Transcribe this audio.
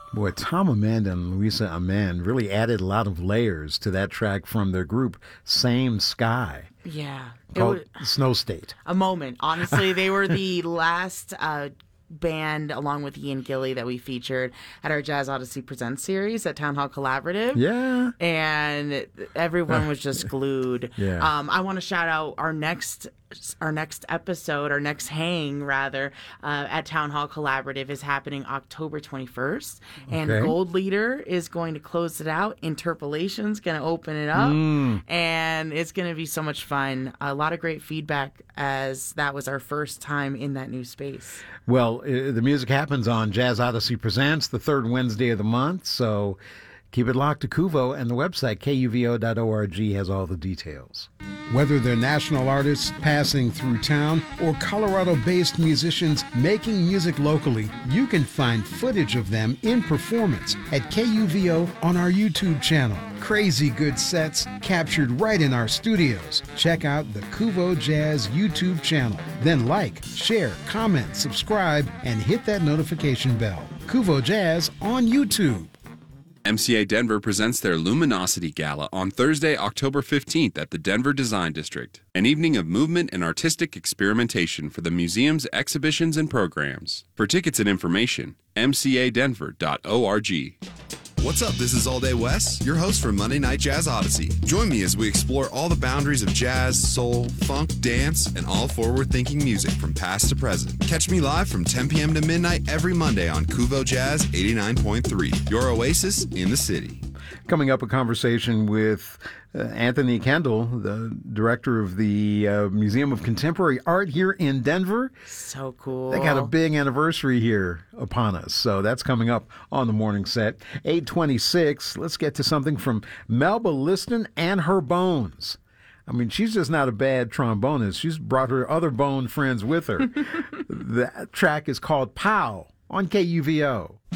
Boy, Tom Amanda and Louisa Amand really added a lot of layers to that track from their group Same Sky, Yeah. called Snow State. A moment. Honestly, they were the last band, along with Ian Gilly, that we featured at our Jazz Odyssey Presents series at Town Hall Collaborative. Yeah. And everyone was just glued. Yeah. I want to shout out our next episode, our next hang rather, at Town Hall Collaborative is happening October 21st, and Okay. Gold Leader is going to close it out. Interpolation's going to open it up, and it's going to be so much fun. A lot of great feedback, as that was our first time in that new space. Well, the music happens on Jazz Odyssey Presents the third Wednesday of the month, so keep it locked to Kuvo, and the website, kuvo.org, has all the details. Whether they're national artists passing through town or Colorado-based musicians making music locally, you can find footage of them in performance at KUVO on our YouTube channel. Crazy good sets captured right in our studios. Check out the Kuvo Jazz YouTube channel. Then like, share, comment, subscribe, and hit that notification bell. Kuvo Jazz on YouTube. MCA Denver presents their Luminosity Gala on Thursday, October 15th at the Denver Design District, an evening of movement and artistic experimentation for the museum's exhibitions and programs. For tickets and information, mcadenver.org. What's up? This is All Day Wes, your host for Monday Night Jazz Odyssey. Join me as we explore all the boundaries of jazz, soul, funk, dance, and all forward-thinking music from past to present. Catch me live from 10 p.m. to midnight every Monday on Kuvo Jazz 89.3, your oasis in the city. Coming up, a conversation with Anthony Kendall, the director of the Museum of Contemporary Art here in Denver. So cool. They got a big anniversary here upon us, so that's coming up on the morning set. 8:26, let's get to something from Melba Liston and her bones. I mean, she's just not a bad trombonist. She's brought her other bone friends with her. That track is called Pow on KUVO.